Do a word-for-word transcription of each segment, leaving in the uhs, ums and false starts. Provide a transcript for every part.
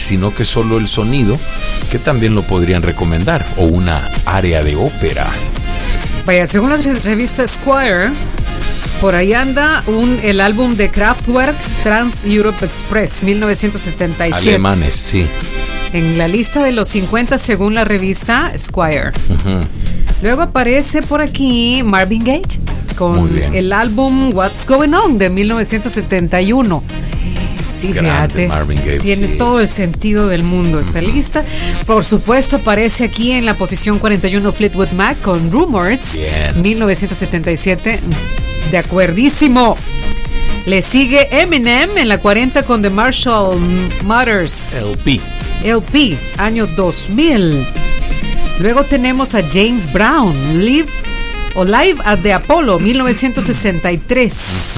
sino que solo el sonido, que también lo podrían recomendar, o una área de ópera. Vaya, según la revista Esquire, por ahí anda un, el álbum de Kraftwerk, Trans Europe Express, mil novecientos setenta y siete. Alemanes, sí. En la lista de los cincuenta según la revista Esquire. Uh-huh. Luego aparece por aquí Marvin Gaye con el álbum What's Going On de mil novecientos setenta y uno. Sí, grande, fíjate, Gaye, tiene sí. todo el sentido del mundo esta uh-huh. lista. Por supuesto, aparece aquí en la posición cuarenta y uno Fleetwood Mac con Rumors, Bien. mil novecientos setenta y siete. De acuerdísimo. Le sigue Eminem en la cuarenta con The Marshall Mathers L P. L P, año dos mil. Luego tenemos a James Brown, Live o Live at the Apollo, mil novecientos sesenta y tres.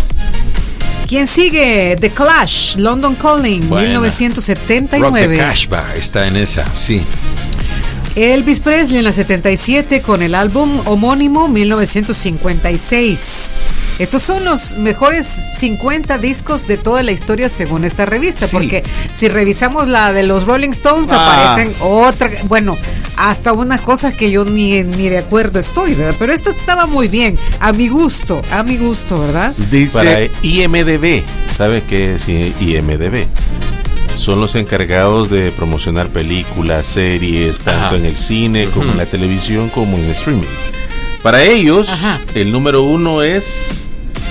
Mm. ¿Quién sigue? The Clash, London Calling, Buena. mil novecientos setenta y nueve. Rock the Cashback está en esa, sí. Elvis Presley en la setenta y siete con el álbum homónimo mil novecientos cincuenta y seis. Estos son los mejores cincuenta discos de toda la historia según esta revista, sí. porque si revisamos la de los Rolling Stones ah. aparecen otra, bueno, hasta una cosa que yo ni, ni de acuerdo estoy, ¿verdad? Pero esta estaba muy bien, a mi gusto, a mi gusto, ¿verdad? Dice para I M D B, ¿sabe qué es I M D B? Son los encargados de promocionar películas, series, tanto Ajá. en el cine como uh-huh. en la televisión como en el streaming. Para ellos, Ajá. el número uno es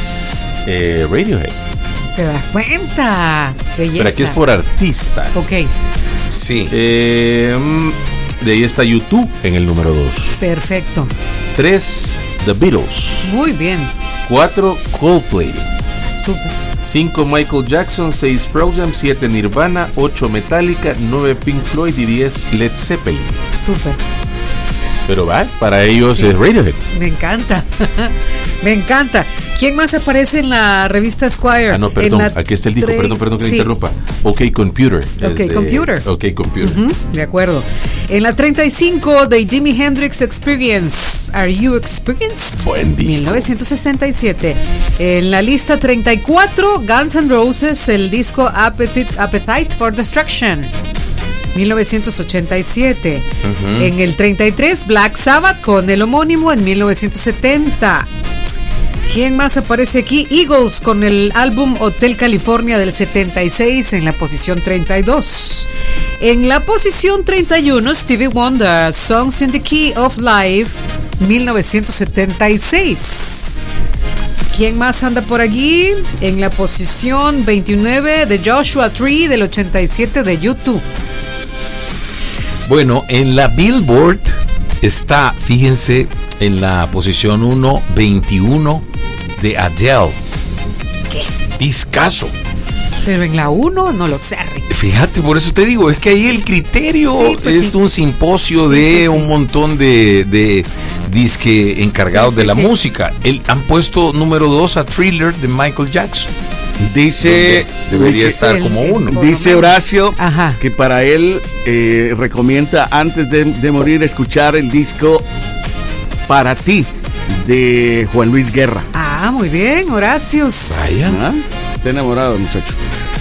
eh, Radiohead. ¿Te das cuenta? Belleza. Pero aquí es por artistas. Ok. Sí. Eh, de ahí está YouTube en el número dos. Perfecto. Tres, The Beatles. Muy bien. Cuatro, Coldplay. Súper. cinco Michael Jackson, seis Pearl Jam, siete Nirvana, ocho Metallica, nueve Pink Floyd y diez Led Zeppelin. Súper. Pero va, para ellos sí. es Radiohead. Me encanta. Me encanta. ¿Quién más aparece en la revista Esquire? Ah, no, perdón, aquí está el disco, tre- perdón, perdón que sí. me interrumpa. OK Computer. OK de, Computer. OK Computer. Uh-huh, de acuerdo. En la treinta y cinco, The Jimi Hendrix Experience. Are You Experienced? Buen disco. mil novecientos sesenta y siete. En la lista treinta y cuatro, Guns N' Roses, el disco Appetite, Appetite for Destruction. mil novecientos ochenta y siete. Uh-huh. En el treinta y tres, Black Sabbath con el homónimo en mil novecientos setenta. ¿Quién más aparece aquí? Eagles con el álbum Hotel California del setenta y seis en la posición treinta y dos. En la posición treinta y uno, Stevie Wonder, Songs in the Key of Life, mil novecientos setenta y seis. ¿Quién más anda por allí? En la posición veintinueve, de Joshua Tree del ochenta y siete de YouTube. Bueno, en la Billboard está, fíjense, en la posición uno, veintiuno de Adele. ¿Qué? Discazo. Pero en la uno no lo sé. Fíjate, por eso te digo, es que ahí el criterio sí, pues es sí. un simposio sí, de sí, sí. un montón de, de disque encargados sí, sí, de la sí. música. El, han puesto número dos a Thriller de Michael Jackson. Dice, debería dice, estar como uno. Dice Horacio Ajá. que para él eh, recomienda antes de, de morir escuchar el disco Para Ti de Juan Luis Guerra. Ah, muy bien, Horacio. Vaya. ¿Ah? Está enamorado, muchacho.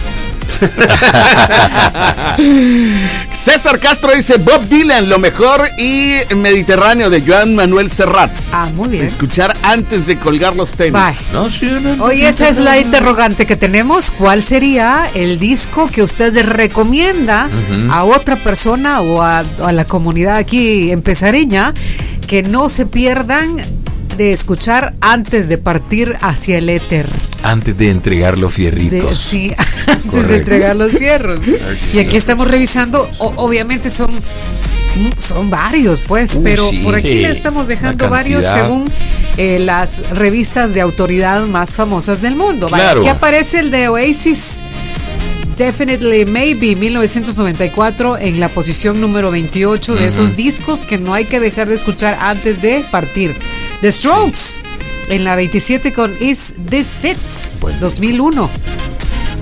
César Castro dice Bob Dylan, lo mejor y Mediterráneo de Joan Manuel Serrat. Ah, muy bien. Escuchar antes de colgar los tenis. No, sí, no, no, Hoy esa es la interrogante que tenemos. ¿Cuál sería el disco que usted recomienda uh-huh. a otra persona o a, a la comunidad aquí empezareña que no se pierdan de escuchar antes de partir hacia el éter? Antes de entregar los fierritos. De, sí, antes Correcto. de entregar los fierros. Y aquí estamos revisando, o, obviamente son, son varios, pues, uh, pero sí, por aquí sí. le estamos dejando varios según eh, las revistas de autoridad más famosas del mundo. Claro. Vale, aquí aparece el de Oasis, Definitely Maybe, mil novecientos noventa y cuatro, en la posición número veintiocho de uh-huh. esos discos que no hay que dejar de escuchar antes de partir. The Strokes, sí. en la veintisiete con Is This It, bueno. dos mil uno.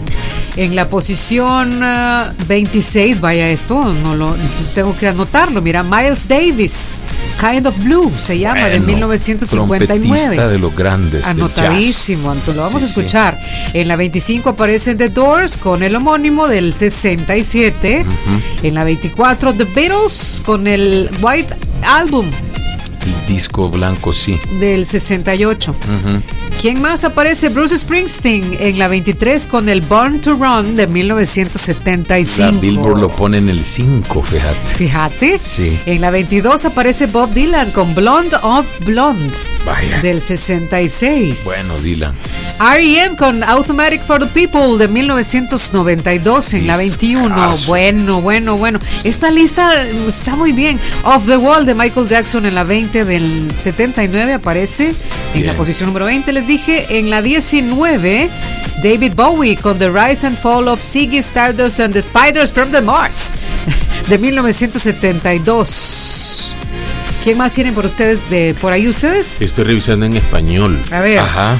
En la posición uh, veintiséis, vaya esto, no lo tengo que anotarlo. Mira, Miles Davis, Kind of Blue se llama, bueno, de mil novecientos cincuenta y nueve. Trompetista de los grandes. Anotadísimo, entonces lo vamos sí, a escuchar. Sí. En la veinticinco aparecen The Doors con el homónimo del sesenta y siete. Uh-huh. En la veinticuatro The Beatles con el White Album. El disco blanco, sí. Del sesenta y ocho. Uh-huh. ¿Quién más aparece? Bruce Springsteen en la veintitrés con el Born to Run de mil novecientos setenta y cinco. La Billboard lo pone en el cinco, fíjate. Fíjate. Sí. En la veintidós aparece Bob Dylan con Blonde of Blonde. Vaya. Del sesenta y seis. Bueno, Dylan. R E M con Automatic for the People de mil novecientos noventa y dos en la veintiuno. Bueno, bueno, bueno. Esta lista está muy bien. Off the Wall de Michael Jackson en la veinte del setenta y nueve aparece. Bien. En la posición número veinte les dije. En la diecinueve David Bowie con The Rise and Fall of Ziggy Stardust and the Spiders from the Mars de mil novecientos setenta y dos. ¿Quién más tienen por ustedes de por ahí ustedes? Estoy revisando en español. A ver. Ajá.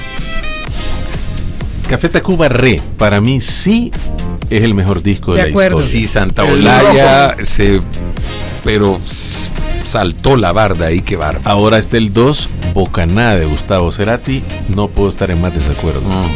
Café Tacuba Re, para mí sí es el mejor disco de, de la acuerdo. historia. Sí, Santa Olaya se pero saltó la barda ahí, qué barba. Ahora está el dos, Bocaná de Gustavo Cerati, no puedo estar en más desacuerdo.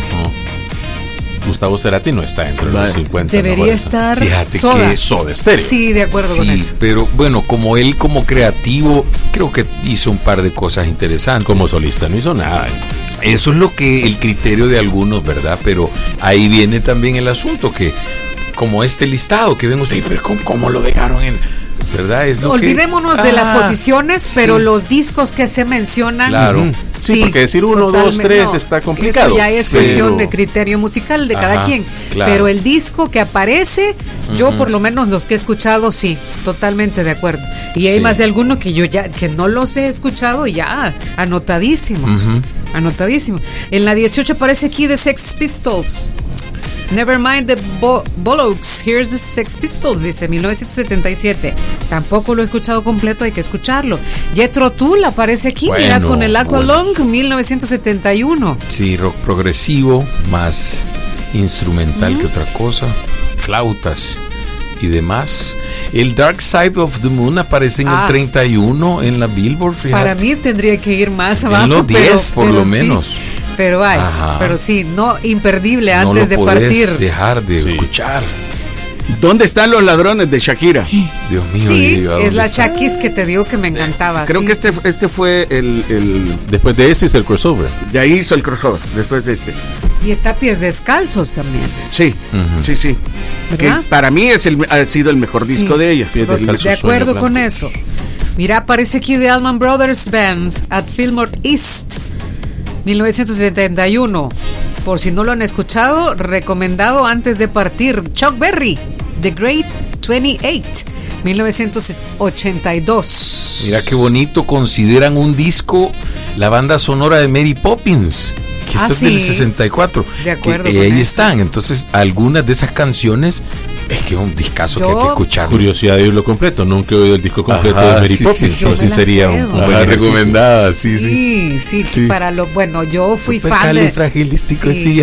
Uh-huh. Gustavo Cerati no está entre los cincuenta. Debería estar. Fíjate Soda. que Soda Stereo. Sí, de acuerdo sí, con eso. Pero bueno, como él como creativo, creo que hizo un par de cosas interesantes. Como solista no hizo nada. Eso es lo que el criterio de algunos, ¿verdad? Pero ahí viene también el asunto que, como este listado que ven ustedes, pero ¿cómo, cómo lo dejaron en...? ¿Verdad? Es lo Olvidémonos que... de ah, las posiciones, pero sí. Los discos que se mencionan. Claro. Sí, sí, porque decir uno, dos, tres no, está complicado. Eso ya es pero... cuestión de criterio musical de Ajá, cada quien. Claro. Pero el disco que aparece, uh-huh. yo por lo menos los que he escuchado, sí, totalmente de acuerdo. Y hay sí. más de algunos que yo ya, que no los he escuchado ya, anotadísimos. Uh-huh. Anotadísimos. En la dieciocho aparece aquí The Sex Pistols. Nevermind the Bo- Bollocks, Here's the Sex Pistols, dice mil novecientos setenta y siete. Tampoco lo he escuchado completo, hay que escucharlo. Jethro Tull aparece aquí, bueno, mira, con el Aqualung, bueno. mil novecientos setenta y uno. Sí, rock progresivo, más instrumental uh-huh. que otra cosa, flautas y demás. El Dark Side of the Moon aparece en ah. el treinta y uno en la Billboard, fíjate. Para mí tendría que ir más abajo. En los diez, por pero lo sí. menos. Pero hay, Ajá. pero sí, no imperdible antes no lo de podés partir. Dejar de sí. escuchar. ¿Dónde están los ladrones de Shakira? Dios mío. Sí, digo, es la Shakis que te digo que me encantaba. Creo sí. que este, este fue el, el... Después de ese es el crossover. De ahí hizo el crossover, después de este. Y está Pies Descalzos también. Sí, uh-huh. sí, sí. Que para mí es el, ha sido el mejor disco sí. de ella. Pies Descalzos, de acuerdo con eso. Mira, aparece aquí The Allman Brothers Band at Fillmore East. mil novecientos setenta y uno. Por si no lo han escuchado, recomendado antes de partir. Chuck Berry, The Great veintiocho, mil novecientos ochenta y dos. Mira qué bonito, consideran un disco la banda sonora de Mary Poppins, que esto ah, es sí. del sesenta y cuatro. De acuerdo. Que, con ahí eso. están, entonces algunas de esas canciones es que es un discazo Yo, que hay que escuchar. Curiosidad de oírlo completo, nunca he oído el disco completo Ajá, de Mary sí, Poppins, sí, sí, sí, sí sería un, un buen recomendada, sí, sí. Sí, sí, sí, para lo bueno, yo fui Super fan de fragilístico sí.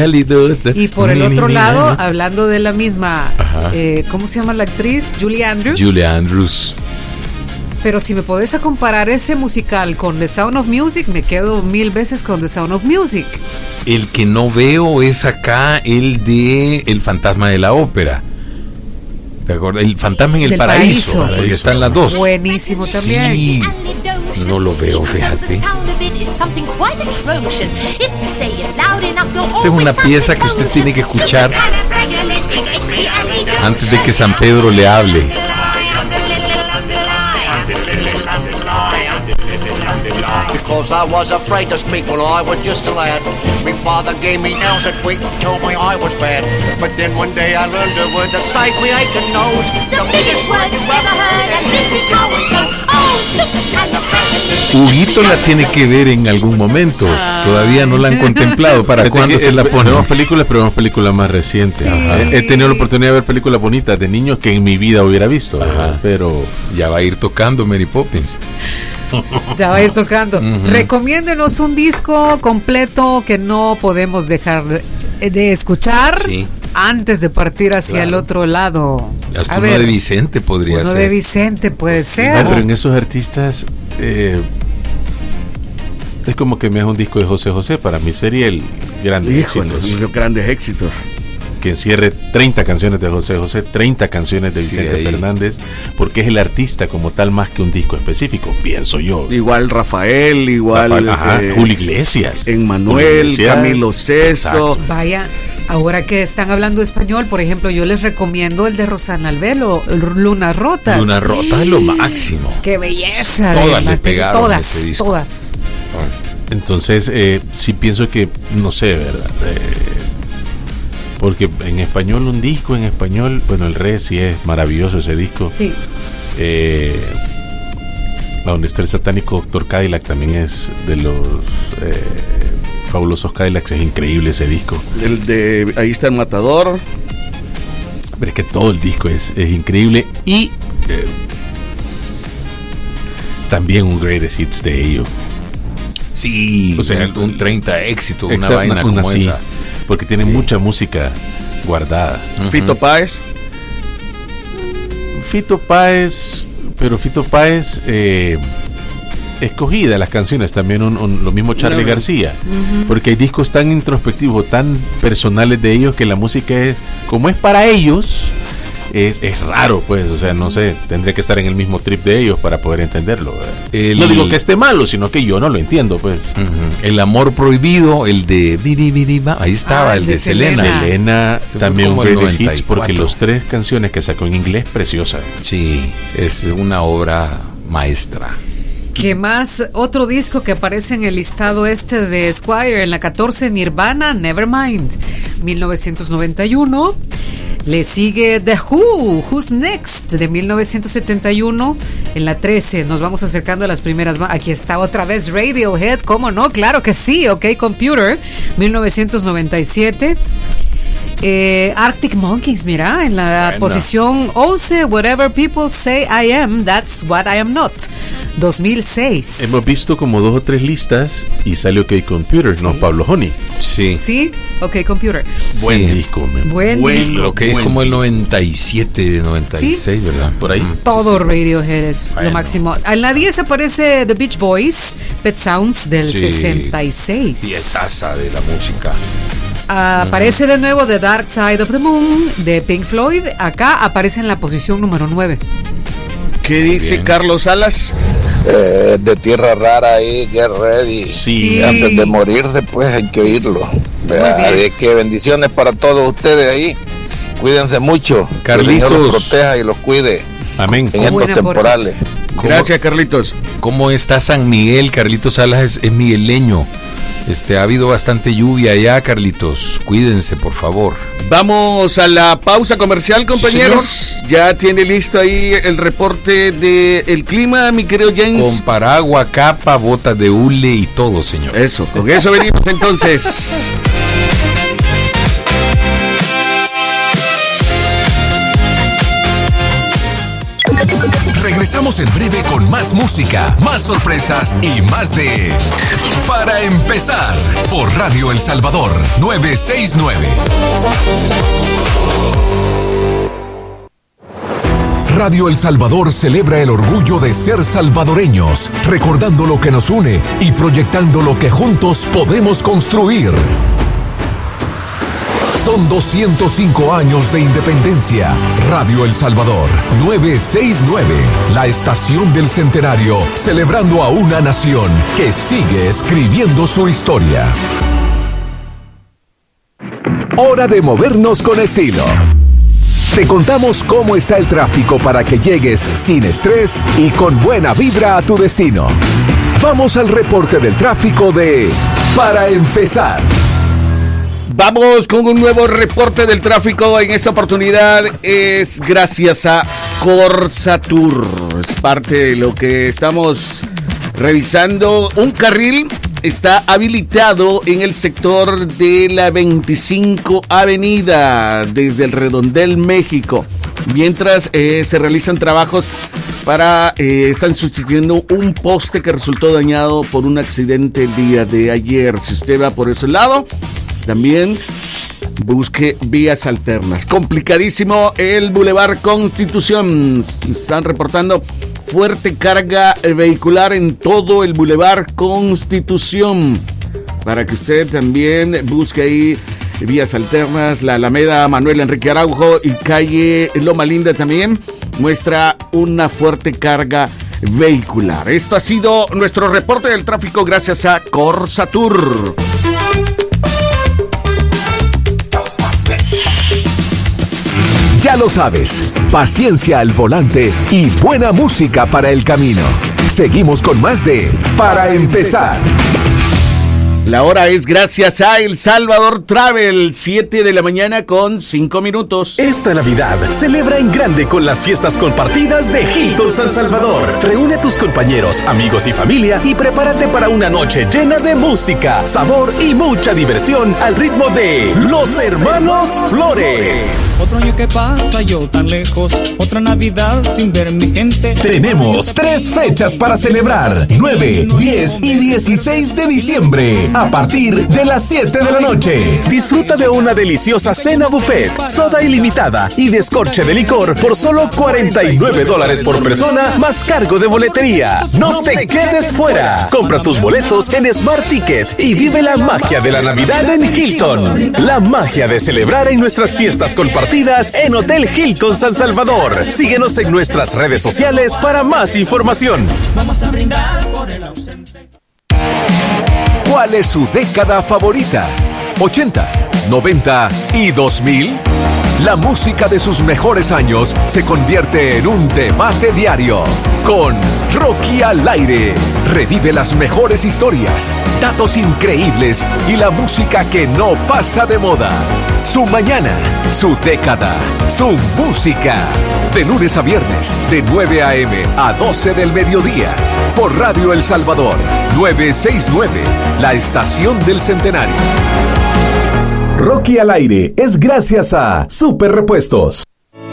Y por el otro lado, hablando de la misma, eh, ¿cómo se llama la actriz? Julie Andrews. Julie Andrews. Pero si me podés a comparar ese musical con The Sound of Music, me quedo mil veces con The Sound of Music. El que no veo es acá el de El Fantasma de la Ópera. ¿Te acuerdas? El Fantasma en el Del Paraíso, paraíso. Ahí están las dos. Buenísimo también. Sí, no lo veo, fíjate. Esa es una pieza que usted tiene que escuchar antes de que San Pedro le hable. Because I was afraid to speak when I was just a lad. My father gave me nails a tweak, told me I was bad. But then one day I learned a word that saved me aching nose. The biggest word you've ever heard, and this is how it goes. Oh, supercalifragilistic. Huguito la tiene que ver en algún momento. Todavía no la han contemplado. ¿Para cuándo se la ponen? Vemos películas, pero vemos películas más recientes. Sí. Ajá. He tenido la oportunidad de ver películas bonitas de niños que en mi vida hubiera visto. Ajá. Pero ya va a ir tocando Mary Poppins. Ya va a ir tocando. Uh-huh. Recomiéndenos un disco completo que no podemos dejar de, de escuchar. Sí. antes de partir hacia claro. el otro lado. Hasta uno ver, de Vicente podría uno ser. Uno de Vicente puede ser. No, pero en esos artistas eh, es como que me hace un disco de José José. Para mí sería el grandes Híjole, éxitos. Los grandes éxitos. Que encierre treinta canciones de José José, treinta canciones de Vicente sí, Fernández, porque es el artista como tal más que un disco específico, pienso yo. Igual Rafael, igual Rafael, ajá, eh, Julio Iglesias, Emmanuel, Iglesias, Camilo Sesto. Vaya, ahora que están hablando español, por ejemplo, yo les recomiendo el de Rosana Albelo, Lunas Rotas. Lunas Rotas es lo máximo. ¡Qué belleza! Todas le pegaron todas, ese disco. Todas. Entonces, eh, sí pienso que, no sé, ¿verdad? Eh, Porque en español, un disco en español, bueno, el Re sí es maravilloso ese disco. Sí. Eh, la donde está el satánico Doctor Cadillac también es de los eh, fabulosos Cadillacs, es increíble ese disco. El de Ahí está el Matador. Pero es que todo el disco es, es increíble y eh, también un greatest hits de ellos. Sí, o sea, un treinta éxito, una exacto, vaina una, como una, esa. Sí. Porque tiene sí. mucha música guardada. Uh-huh. Fito Páez. Fito Páez, pero Fito Páez eh, escogida las canciones también un, un, lo mismo Charly no, García, uh-huh. porque hay discos tan introspectivos, tan personales de ellos que la música es como es para ellos. Es, es raro, pues, o sea, no sé, tendría que estar en el mismo trip de ellos para poder entenderlo. El, no digo que esté malo, sino que yo no lo entiendo, pues. Uh-huh. El amor prohibido, el de Biri Biri Ba, ahí estaba, ah, el de, de Selena. Selena, también un greatest hits, porque los tres canciones que sacó en inglés, preciosa. Sí, es una obra maestra. ¿Qué más? Otro disco que aparece en el listado este de Esquire, en la catorce, Nirvana, Nevermind, mil novecientos noventa y uno. Le sigue The Who, Who's Next, de mil novecientos setenta y uno. En la trece nos vamos acercando a las primeras. Aquí está otra vez Radiohead, ¿cómo no? Claro que sí, OK Computer, mil novecientos noventa y siete. Eh, Arctic Monkeys, mira, en la bueno. posición once, Whatever People Say I Am, That's What I Am Not, dos mil seis. Hemos visto como dos o tres listas y sale OK Computer, sí. no Pablo Honey. Sí. Sí, OK Computer. Buen sí. disco, man. Buen, buen disco. Creo que es como el noventa y siete, noventa y seis, ¿sí? ¿Verdad? Por ahí. Todo sí, Radiohead es bueno. lo máximo. En la diez aparece The Beach Boys, Pet Sounds del sí. sesenta y seis. Y es asa de la música. Uh, aparece de nuevo The Dark Side of the Moon de Pink Floyd. Acá aparece en la posición número nueve. ¿Qué dice Bien. Carlos Salas? Eh, de Tierra Rara ahí, Get Ready. Sí. Y antes de morir después hay que oírlo. Así que bendiciones para todos ustedes ahí. Cuídense mucho. Carlitos. Que el Señor los proteja y los cuide. Amén. En estos temporales. Gracias, Carlitos. ¿Cómo está San Miguel? Carlitos Salas es, es migueleño. Este, ha habido bastante lluvia allá, Carlitos. Cuídense, por favor. Vamos a la pausa comercial, compañeros. Sí, ya tiene listo ahí el reporte del clima, mi querido James. Con paraguas, capa, botas de hule y todo, señor. Eso, con eso venimos entonces. Regresamos en breve con más música, más sorpresas y más de Para Empezar por Radio El Salvador novecientos sesenta y nueve. Radio El Salvador celebra el orgullo de ser salvadoreños, recordando lo que nos une y proyectando lo que juntos podemos construir. Son doscientos cinco años de independencia. Radio El Salvador novecientos sesenta y nueve, la estación del centenario, celebrando a una nación que sigue escribiendo su historia. Hora de movernos con estilo. Te contamos cómo está el tráfico para que llegues sin estrés y con buena vibra a tu destino. Vamos al reporte del tráfico de Para Empezar. Vamos con un nuevo reporte del tráfico. En esta oportunidad es gracias a Corsatur. Es parte de lo que estamos revisando. Un carril está habilitado en el sector de la veinticinco Avenida, desde el Redondel, México. Mientras eh, se realizan trabajos para, eh, están sustituyendo un poste que resultó dañado por un accidente el día de ayer. Si usted va por ese lado, también busque vías alternas. Complicadísimo el Boulevard Constitución. Están reportando fuerte carga vehicular en todo el Boulevard Constitución. Para que usted también busque ahí vías alternas. La Alameda Manuel Enrique Araujo y calle Loma Linda también muestra una fuerte carga vehicular. Esto ha sido nuestro reporte del tráfico gracias a Corsatur. Ya lo sabes, paciencia al volante y buena música para el camino. Seguimos con más de Para Empezar. La hora es gracias a El Salvador Travel, siete de la mañana con cinco minutos. Esta Navidad celebra en grande con las fiestas compartidas de Hilton San Salvador. Reúne a tus compañeros, amigos y familia y prepárate para una noche llena de música, sabor y mucha diversión al ritmo de Los Hermanos Flores. Otro año que pasa, yo tan lejos, otra Navidad sin ver mi gente. Tenemos tres fechas para celebrar, nueve, diez y dieciséis de diciembre. A partir de las siete de la noche. Disfruta de una deliciosa cena buffet, soda ilimitada y descorche de licor por solo cuarenta y nueve dólares por persona más cargo de boletería. No te quedes fuera. Compra tus boletos en Smart Ticket y vive la magia de la Navidad en Hilton. La magia de celebrar en nuestras fiestas compartidas en Hotel Hilton San Salvador. Síguenos en nuestras redes sociales para más información. Vamos a brindar por el ausente. ¿Cuál es su década favorita? ¿ochenta, noventa y dos mil? La música de sus mejores años se convierte en un debate diario. Con Rocky al aire, revive las mejores historias, datos increíbles y la música que no pasa de moda. Su mañana, su década, su música. De lunes a viernes, de nueve a.m. a doce del mediodía. Por Radio El Salvador, novecientos sesenta y nueve, la estación del centenario. Rocky al aire es gracias a Super Repuestos.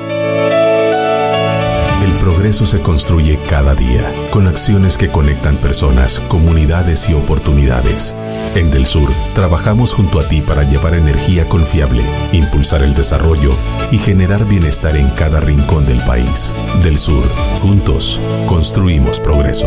El progreso se construye cada día, con acciones que conectan personas, comunidades y oportunidades. En Del Sur, trabajamos junto a ti para llevar energía confiable, impulsar el desarrollo y generar bienestar en cada rincón del país. Del Sur, juntos, construimos progreso.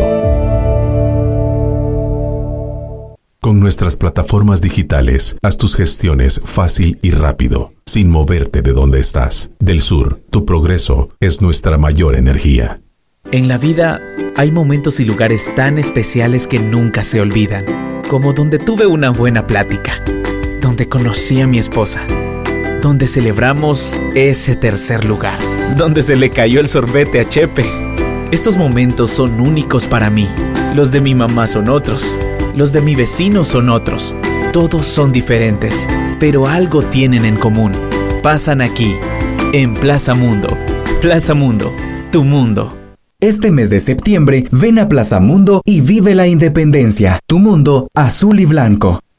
Con nuestras plataformas digitales, haz tus gestiones fácil y rápido, sin moverte de donde estás. Del Sur, tu progreso es nuestra mayor energía. En la vida hay momentos y lugares tan especiales que nunca se olvidan, como donde tuve una buena plática, donde conocí a mi esposa, donde celebramos ese tercer lugar, donde se le cayó el sorbete a Chepe. Estos momentos son únicos para mí. Los de mi mamá son otros. Los de mi vecino son otros. Todos son diferentes, pero algo tienen en común. Pasan aquí, en Plaza Mundo. Plaza Mundo, tu mundo. Este mes de septiembre, ven a Plaza Mundo y vive la independencia. Tu mundo azul y blanco.